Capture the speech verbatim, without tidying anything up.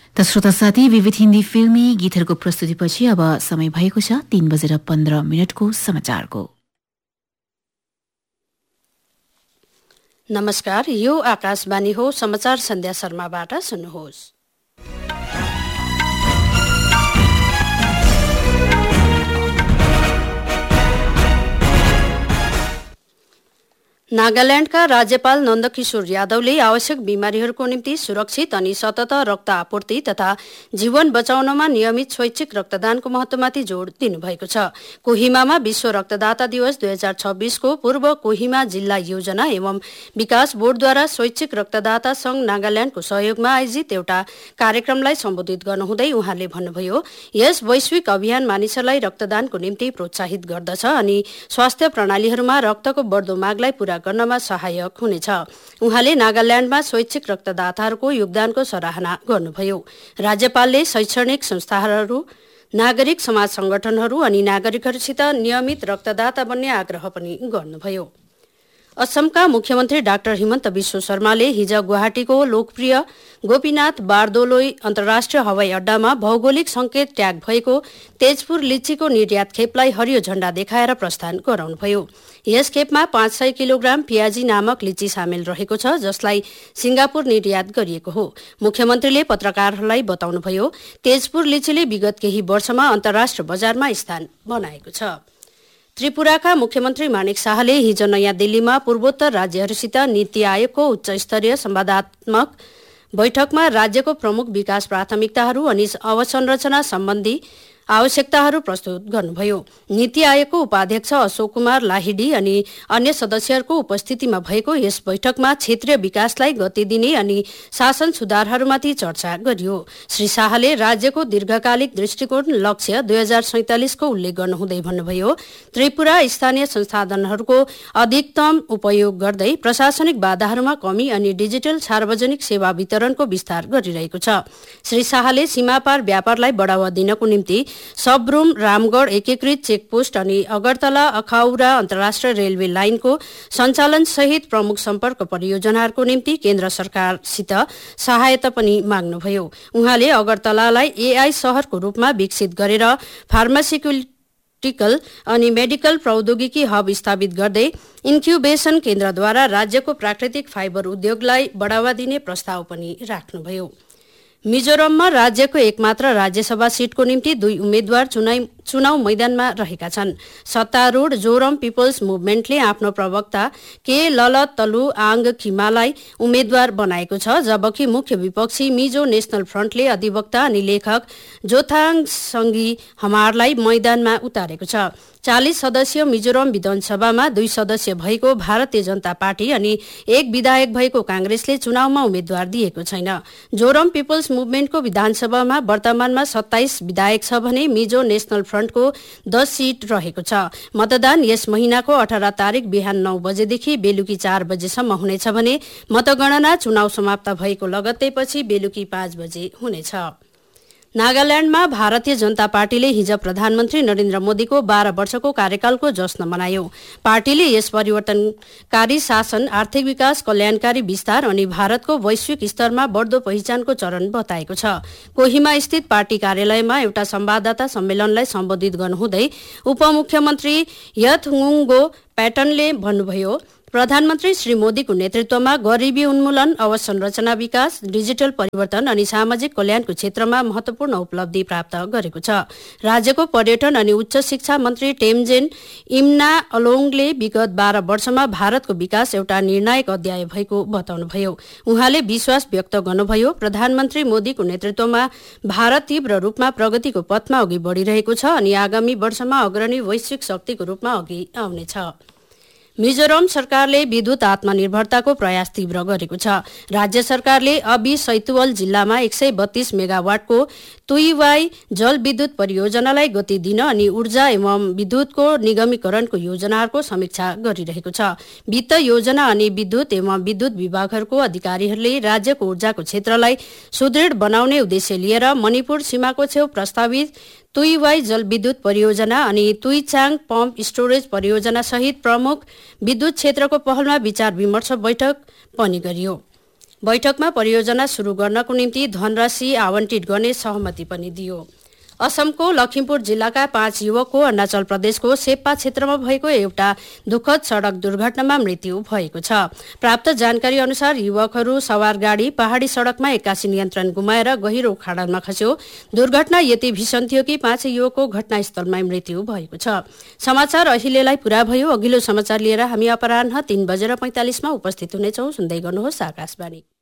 त श्रोता साथी, विविध हिन्दी फिल्मी गीतहरूको प्रस्तुतिपछि अब समय भएको छ तीन बजेर पन्ध्र मिनटको समाचारको। नमस्कार, यो आकाशवाणी हो। समाचार सन्ध्या शर्माबाट सुन्नुहोस्। नागाल्याण्डका राज्यपाल नन्दकिशोर यादवले आवश्यक बिमारीहरूको निम्ति सुरक्षित अनि सतत रक्त आपूर्ति तथा जीवन बचाउनमा नियमित स्वैच्छिक रक्तदानको महत्वमाथि जोड दिनुभएको छ। कोहिमामा विश्व रक्तदाता दिवस दुई हजार छब्बीसको पूर्व कोहिमा जिल्ला योजना एवं विकास बोर्डद्वारा स्वैच्छिक रक्तदाता संघ नागाल्याण्डको सहयोगमा आयोजित एउटा कार्यक्रमलाई सम्बोधित गर्नुहुँदै उहाँले भन्नुभयो, यस वैश्विक अभियान मानिसहरूलाई रक्तदानको निम्ति प्रोत्साहित गर्दछ अनि स्वास्थ्य प्रणालीहरूमा रक्तको बढ्दो मागलाई पूरा गर्नमा सहायक हुनेछ। उहाँले नागाल्याण्डमा स्वैच्छिक रक्तदाताहरूको योगदानको सराहना गर्नुभयो। राज्यपालले शैक्षणिक संस्थाहरू, नागरिक समाज संगठनहरू अनि नागरिकहरूसित नियमित रक्तदाता बन्ने आग्रह पनि गर्नुभयो। असमका मुख्यमन्त्री डाक्टर हिमन्त विश्व शर्माले हिज गुवाहाटीको लोकप्रिय गोपीनाथ बारदोलोई अन्तर्राष्ट्रिय हवाई अड्डामा भौगोलिक संकेत ट्याग भएको तेजपुर लिचीको निर्यात खेपलाई हरियो झण्डा देखाएर प्रस्थान गराउनुभयो। यस खेपमा पाँच सय किलोग्राम पियाजी नामक लिची सामेल रहेको छ, जसलाई सिंगापुर निर्यात गरिएको हो। मुख्यमन्त्रीले पत्रकारहरूलाई बताउनुभयो, तेजपुर लिचीले विगत केही वर्षमा अन्तर्राष्ट्रिय बजारमा स्थान बनाएको छ। त्रिपुराका मुख्यमन्त्री माणिक शाहले हिजो नयाँ दिल्लीमा पूर्वोत्तर राज्यहरूसित नीति आयोगको उच्च स्तरीय संवादात्मक बैठकमा राज्यको प्रमुख विकास प्राथमिकताहरू अनि अवसंरचना सम्बन्धी आवश्यकताहरू प्रस्तुत गर्नुभयो। नीति आयोगको उपाध्यक्ष अशोक कुमार लाहिडी अनि अन्य सदस्यहरूको उपस्थितिमा भएको यस बैठकमा क्षेत्रीय विकासलाई गति दिने अनि शासन सुधारहरूमाथि चर्चा गरियो। श्री शाहले राज्यको दीर्घकालिक दृष्टिकोण लक्ष्य दुई हजार सैंतालिसको उल्लेख गर्नुहुँदै भन्नुभयो, त्रिपुरा स्थानीय संसाधनहरूको अधिकतम उपयोग गर्दै प्रशासनिक बाधाहरूमा कमी अनि डिजिटल सार्वजनिक सेवा वितरणको विस्तार गरिरहेको छ। श्री शाहले सीमापार व्यापारलाई बढ़ावा दिनको निम्ति सबरूम, रामगढ़ एकीकृत चेकपोस्ट अनि अगरतला अखाउरा अन्तर्राष्ट्रिय रेलवे लाइनको सञ्चालन सहित प्रमुख सम्पर्क परियोजनाहरूको निम्ति केन्द्र सरकारसित सहायता पनि माग्नुभयो। उहाँले अगरतलालाई एआई शहरको रूपमा विकसित गरेर फार्मास्युटिकल अनि मेडिकल प्रौद्योगिकी हब स्थापित गर्दै इन्क्युबेसन केन्द्रद्वारा राज्यको प्राकृतिक फाइबर उद्योगलाई बढ़ावा दिने प्रस्ताव पनि राख्नुभयो। मिजोरममा राज्यको एकमात्र राज्यसभा सीटको निम्ति दुई उम्मेद्वार चुनाव मैदानमा रहेका छन्। सत्तारूढ जोरम पिपल्स मुभमेन्टले आफ्नो प्रवक्ता के ललतलु आङ खिमालाई उम्मेद्वार बनाएको छ, जबकि मुख्य विपक्षी मिजो नेशनल फ्रन्टले अधिवक्ता अनि लेखक जोथाङ सङ्गी हमारलाई मैदानमा उतारेको छ। चालीस सदस्यीय मिजोरम विधानसभामा दुई सदस्य भएको भारतीय जनता पार्टी अनि एक विधायक भएको कांग्रेसले चुनावमा उम्मेद्वार दिएको छैन। जोरम पिपल्स मुभमेन्टको विधानसभामा वर्तमानमा सत्ताइस विधायक छ भने मिजो नेशनल फ्रन्टको दस सीट रहेको छ। मतदान यस महिनाको अठार तारिक बिहान नौ बजेदेखि बेलुकी चार बजेसम्म हुनेछ भने मतगणना चुनाव समाप्त भएको लगत्तै पछि बेलुकी पाँच बजे हुनेछ। नागाल्याण्डमा भारतीय जनता पार्टीले हिज प्रधानमन्त्री नरेन्द्र मोदीको बाह्र वर्षको कार्यकालको जश्न मनायो। पार्टीले यस परिवर्तनकारी शासन, आर्थिक विकास, कल्याणकारी विस्तार अनि भारतको वैश्विक स्तरमा बढ्दो पहिचानको चरण बताएको छ। कोहिमा स्थित पार्टी कार्यालयमा एउटा संवाददाता सम्मेलनलाई सम्बोधित गर्नुहुँदै उपमुख्यमन्त्री यथगुङ्गो प्याटनले भन्नुभयो, प्रधानमन्त्री श्री मोदीको नेतृत्वमा गरिबी उन्मूलन, अवसंरचना विकास, डिजिटल परिवर्तन अनि सामाजिक कल्याणको क्षेत्रमा महत्वपूर्ण उपलब्धि प्राप्त गरेको छ। राज्यको पर्यटन अनि उच्च शिक्षा मन्त्री टेम्जेन इम्ना अलोङले विगत बाह्र वर्षमा भारतको विकास एउटा निर्णायक अध्याय भएको बताउनुभयो। उहाँले विश्वास व्यक्त गर्नुभयो, प्रधानमन्त्री मोदीको नेतृत्वमा भारत तीव्र रूपमा प्रगतिको पथमा अघि बढ़िरहेको छ अनि आगामी वर्षमा अग्रणी वैश्विक शक्तिको रूपमा अघि आउनेछ। मिजोरम सरकारले विद्युत आत्मनिर्भरताको प्रयास तीव्र गरेको छ। राज्य सरकारले अबी सैतुवल जिल्लामा एक सय बत्तीस मेगावाटको तुइवाई जलविद्युत परियोजनालाई गति दिन अनि ऊर्जा एवं विद्युतको निगमीकरणको योजनाहरूको समीक्षा गरिरहेको छ। वित्त योजना अनि विद्युत एवं विद्युत विभागहरूको अधिकारीहरूले राज्यको ऊर्जाको क्षेत्रलाई सुदृढ बनाउने उद्देश्य लिएर मणिपुर सीमाको छेउ प्रस्तावित तुइवाई जलविद्युत परियोजना अनि तुइचाङ पम्प स्टोरेज परियोजना सहित प्रमुख विद्युत क्षेत्रको पहलमा विचार विमर्श बैठक पनि गरियो। बैठकमा परियोजना सुरु गर्नको निम्ति धनराशि आवन्टित गर्ने सहमति पनि दियो। असमको लखिमपुर जिल्लाका पाँच युवकको अरुणाचल प्रदेशको सेप्पा क्षेत्रमा भएको एउटा दुःखद सड़क दुर्घटनामा मृत्यु भएको छ। प्राप्त जानकारी अनुसार युवकहरू सवार गाडी पहाडी सड़कमा एक्कासी नियन्त्रण गुमाएर गहिरो खाडलमा खस्यो। दुर्घटना यति भीषण थियो कि पाँचै युवकको घटनास्थलमै मृत्यु भएको छ। समाचार अहिलेलाई पूरा भयो। अघिल्लो समाचार लिएर हामी अपराह्न तीन बजेर पैंतालिसमा उपस्थित हुनेछौं। सुन्दै गर्नुहोस् आकाशवाणी।